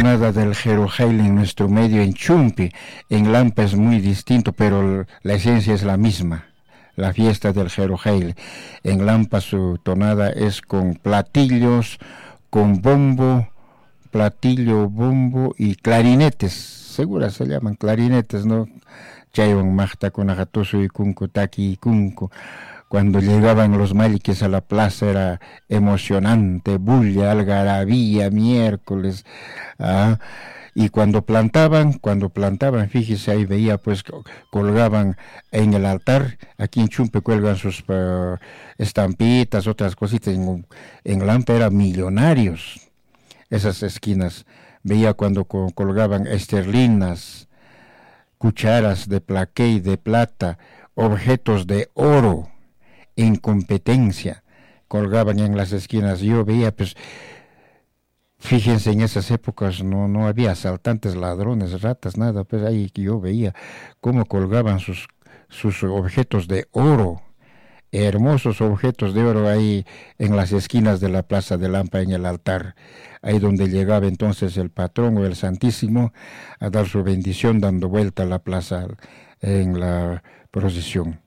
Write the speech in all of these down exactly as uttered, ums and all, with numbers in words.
tonada del Jerojail en nuestro medio en Chumpi. En Lampa es muy distinto, pero la esencia es la misma. La fiesta del Jerojail. En Lampa su tonada es con platillos, con bombo, platillo, bombo y clarinetes. Segura se llaman clarinetes, ¿no? Chayon Magta con Ajatoso y Kunko, Taki y Kunko. Cuando llegaban los maliques a la plaza era emocionante, bulla, algarabía, miércoles. ¿Ah? Y cuando plantaban, cuando plantaban, fíjese, ahí veía, pues colgaban en el altar, aquí en Chumpe cuelgan sus uh, estampitas, otras cositas, en, en Lampa eran millonarios, esas esquinas. Veía cuando co- colgaban esterlinas, cucharas de plaqué y de plata, objetos de oro, en competencia, colgaban en las esquinas. Yo veía, pues, fíjense, en esas épocas no, no había asaltantes, ladrones, ratas, nada, pues ahí yo veía cómo colgaban sus, sus objetos de oro, hermosos objetos de oro ahí en las esquinas de la Plaza de Lampa, en el altar, ahí donde llegaba entonces el patrón o el Santísimo a dar su bendición, dando vuelta a la plaza en la procesión.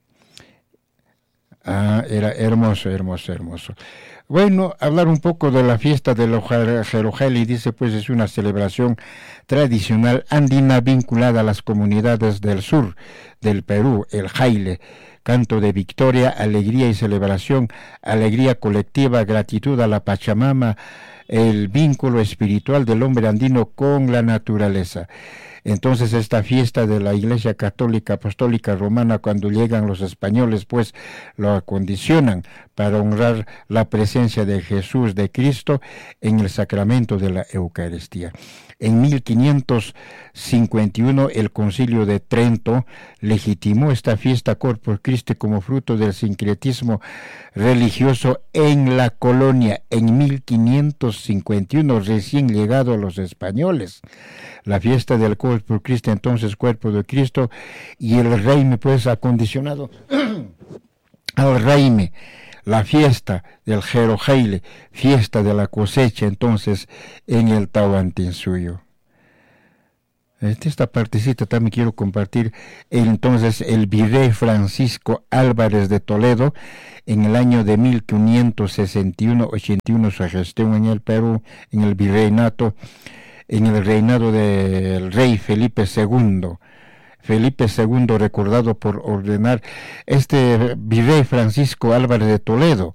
Ah, era hermoso, hermoso, hermoso. Bueno, hablar un poco de la fiesta de los Jerojail, y dice, pues es una celebración tradicional andina vinculada a las comunidades del sur del Perú, el Jaile, canto de victoria, alegría y celebración, alegría colectiva, gratitud a la Pachamama, el vínculo espiritual del hombre andino con la naturaleza. Entonces esta fiesta de la Iglesia Católica Apostólica Romana, cuando llegan los españoles, pues lo acondicionan para honrar la presencia de Jesús, de Cristo, en el sacramento de la Eucaristía. En mil quinientos cincuenta y uno el Concilio de Trento legitimó esta fiesta Corpus Christi como fruto del sincretismo religioso en la colonia. En mil quinientos cincuenta y uno, recién llegado a los españoles, la fiesta del Corpus Christi, entonces cuerpo de Cristo, y el Reime pues acondicionado al Reime, la fiesta del Jerojail, fiesta de la cosecha, entonces en el Tahuantinsuyo. Esta partecita también quiero compartir. Entonces el virrey Francisco Álvarez de Toledo, en el año de mil quinientos sesenta y uno ochenta y uno, su gestión en el Perú, en el virreinato, en el reinado del rey Felipe segundo. Felipe segundo, recordado por ordenar este virrey Francisco Álvarez de Toledo,